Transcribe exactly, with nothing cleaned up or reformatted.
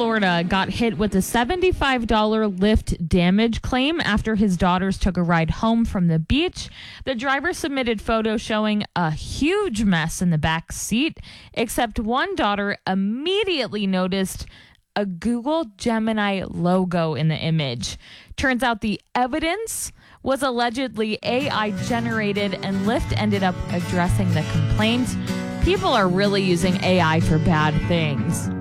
Florida got hit with a seventy-five dollars Lyft damage claim after his daughters took a ride home from the beach. The driver submitted photos showing a huge mess in the back seat, except one daughter immediately noticed a Google Gemini logo in the image. Turns out the evidence was allegedly A I generated, and Lyft ended up addressing the complaint. People are really using A I for bad things.